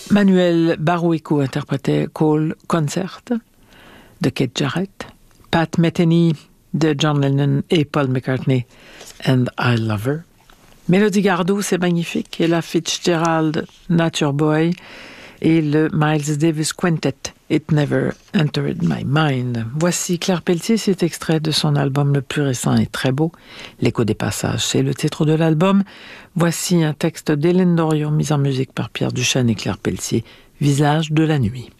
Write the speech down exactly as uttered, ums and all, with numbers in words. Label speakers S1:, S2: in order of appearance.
S1: Manuel Barrueco interprétait Cole Concert de Keith Jarrett, Pat Metheny de John Lennon et Paul McCartney and I Love Her. Mélodie Gardot, c'est magnifique, et la Fitzgerald Nature Boy et le Miles Davis Quintet, It Never Entered My Mind. Voici Claire Pelletier, cet extrait de son album le plus récent et très beau, L'écho des passages, c'est le titre de l'album. Voici un texte d'Hélène Dorion, mis en musique par Pierre Duchesne et Claire Pelletier, Visage de la nuit.